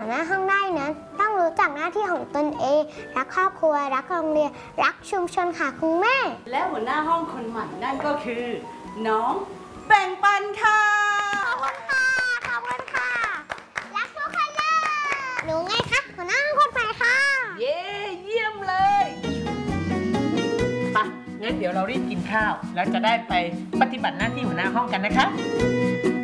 หน้าห้องได้นั้นต้องรู้จักหน้าที่ของตนเองรักครอบครัวรักโรงเรียนรักชุมชนค่ะคุณแม่และหัวหน้าห้องคนใหม่นั่นก็คือ น้องแบ่งปันค่ะขอบคุณค่ะขอบคุณค่ะรักทุกคนเลยหนูไงคะหัวหน้าห้องคนใหม่ค่ะเย้เยี่ยมเลยไปงั้นเดี๋ยวเรารีบกินข้าวแล้วจะได้ไปปฏิบัติหน้าที่หัวหน้าห้องกันนะคะ